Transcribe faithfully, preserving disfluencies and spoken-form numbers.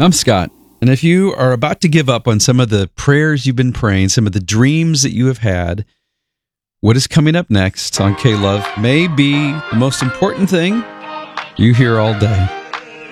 I'm Scott. And if you are about to give up on some of the prayers you've been praying, some of the dreams that you have had, what is coming up next on K-Love may be the most important thing you hear all day.